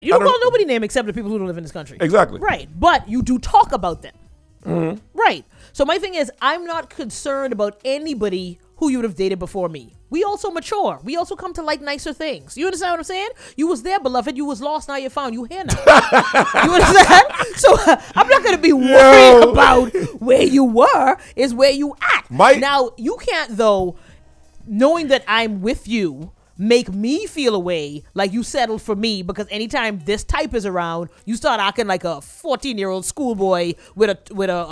You don't call nobody name except the people who don't live in this country. Exactly. Right. But you do talk about them. Mm-hmm. Right. So my thing is, I'm not concerned about anybody who you would have dated before me. We also mature. We also come to like nicer things. You understand what I'm saying? You was there, beloved. You was lost. Now you're found. You here now. You understand? So I'm not going to be worried about where you were. Is where you at. Now, you can't, though, knowing that I'm with you, make me feel a way like you settled for me, because anytime this type is around, you start acting like a 14-year-old schoolboy with a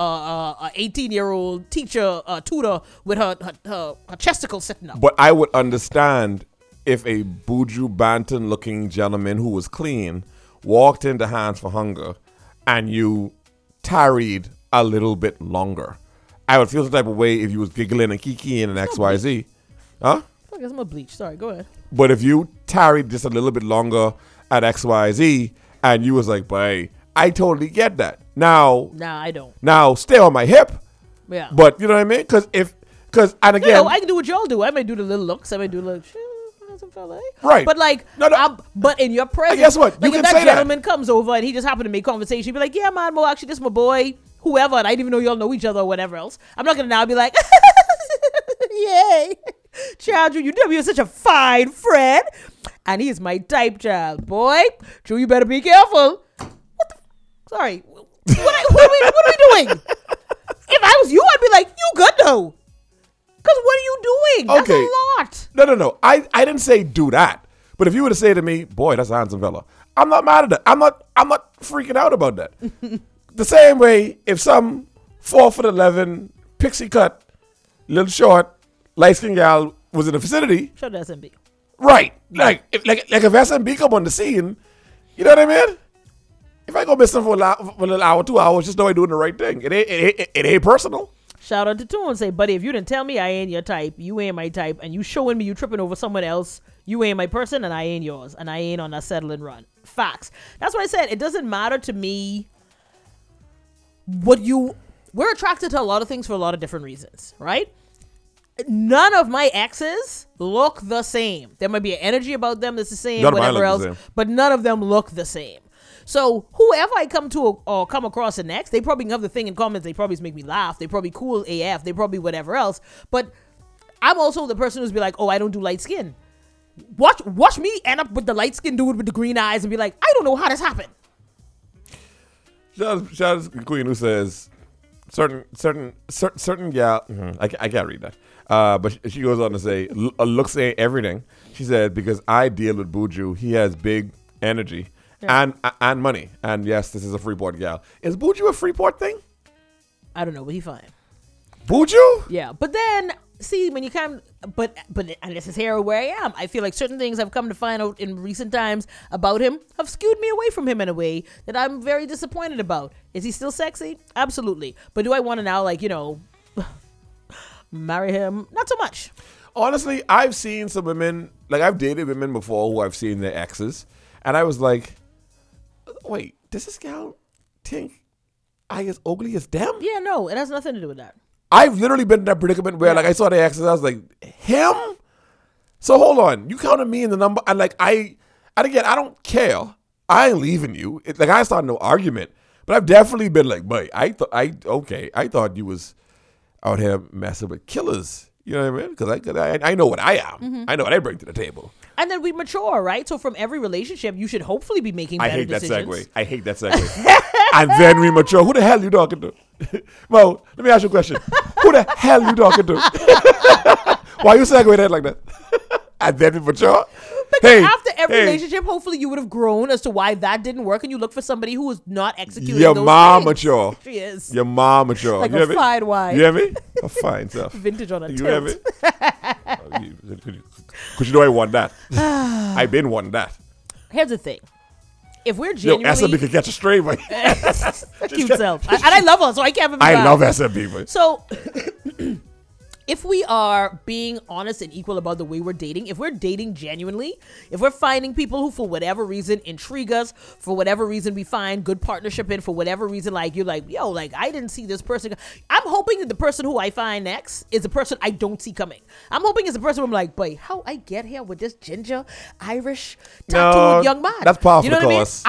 18-year-old teacher tutor with her chesticle sitting up. But I would understand if a Buju Banton looking gentleman who was clean walked into Hands for Hunger and you tarried a little bit longer. I would feel some type of way if you was giggling and kikiing and XYZ. Huh? I guess I'm a bleach. Sorry, go ahead. But if you tarried just a little bit longer at XYZ and you was like, "Boy, I totally get that." Now, I don't. Now, stay on my hip. Yeah. But you know what I mean? Because and again, I can do what y'all do. I may do the little looks. I may do the like, fella. Right. But like, but in your presence, guess what? Like you if can that say gentleman comes over and he just happened to make conversation, you'd be like, "Yeah, man, Mo, actually, this is my boy, whoever," and I didn't even know y'all know each other or whatever else. I'm not gonna now be like, "Yay, Chandra, you're such a fine friend, and he's my type, child, boy. Drew, you better be careful." Sorry, what are we doing? If I was you, I'd be like, "You good though?" Because what are you doing? That's a lot. No. I didn't say do that. But if you were to say to me, "Boy, that's a handsome fella," I'm not mad at that. I'm not freaking out about that. The same way, if some 4'11", pixie cut, little short, light skinned gal was in the vicinity. Shout out to SMB. Right. Like if SMB come on the scene, you know what I mean? If I go missing for a little hour, 2 hours, just know I'm doing the right thing. It ain't personal. Shout out to Toon and say, "Buddy, if you didn't tell me I ain't your type, you ain't my type, and you showing me you tripping over someone else, you ain't my person, and I ain't yours, and I ain't on that settle and run." Facts. That's what I said. It doesn't matter to me we're attracted to a lot of things for a lot of different reasons, right? None of my exes look the same. There might be an energy about them that's the same, whatever else, but none of them look the same. So whoever I come to or come across the next, they probably have the thing in common. They probably make me laugh. They probably cool AF. They probably whatever else. But I'm also the person who's be like, "Oh, I don't do light skin." Watch me end up with the light skin dude with the green eyes and be like, "I don't know how this happened." Shout out to the Queen who says certain gal. I can't read that. But she goes on to say, "Looks ain't everything." She said, "Because I deal with Buju, he has big energy." Yeah. And money. And yes, this is a Freeport gal. Is Buju a Freeport thing? I don't know, but he fine. Buju? Yeah. But then, see, when you come, but and this is here where I am. I feel like certain things I've come to find out in recent times about him have skewed me away from him in a way that I'm very disappointed about. Is he still sexy? Absolutely. But do I want to now, like, marry him? Not so much. Honestly, I've seen some women, like I've dated women before who I've seen their exes. And I was like, wait, does this gal think I as ugly as them? Yeah, no, it has nothing to do with that. I've literally been in that predicament where like I saw the exes, I was like, him? So hold on, you counted me in the number, and like and again, I don't care. I ain't leaving you. Like I started no argument, but I've definitely been like, boy, I thought you was out here messing with killers. You know what I mean? Because I know what I am. Mm-hmm. I know what I bring to the table. And then we mature, right? So from every relationship, you should hopefully be making better decisions. I hate that segue. And then we mature. Who the hell you talking to? Mo, let me ask you a question. Who the hell you talking to? Why you segue that like that? And then we mature? Because after every relationship, hopefully you would have grown as to why that didn't work, and you look for somebody who was not executing your those mom things. Mature. She is. Your mom mature. Like you a fine wine. You hear me? A fine stuff. Vintage on a tilt. You hear me? Because you know I want that. I've been wanting that. Here's the thing. If we're genuinely... SMB can catch a stray, but... Cute self. And I love her, so I can't... I love SMB, but... So... if we are being honest and equal about the way we're dating, if we're dating genuinely, if we're finding people who for whatever reason intrigue us, for whatever reason we find good partnership in, for whatever reason, like you're like, yo, like I didn't see this person. I'm hoping that the person who I find next is a person I don't see coming. I'm hoping it's a person where I'm like, boy, how I get here with this ginger Irish tattooed young man. That's powerful, you know what I mean?